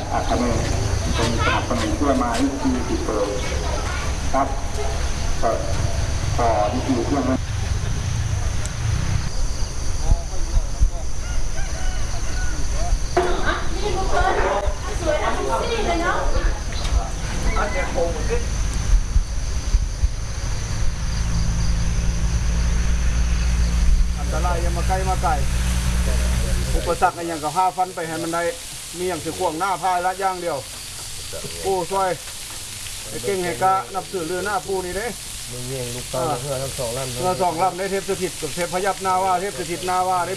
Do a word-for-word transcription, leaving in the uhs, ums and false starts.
อาคาเนเป็นสนับสนุนเพื่อมาที่ติดเปิดครับก็ต่อที่คือเครื่องนั้นอันตรายอย่ามาใกล้มาไกลอุปสรรคอย่างกับผ้าฟันไปให้มันได้มีอย่างถือขวงหน้าผ้าละอย่างเดียวปูช่วยไอ้เก่งให้กะนับถือเรือหน้าปูนี่เด้มึงเงี้ยลูกตาเพื่อทั้งสองลำเพื่อสองลำได้เทพสถิตกับเทพพยับนาว่าเทพสถิตนาว่า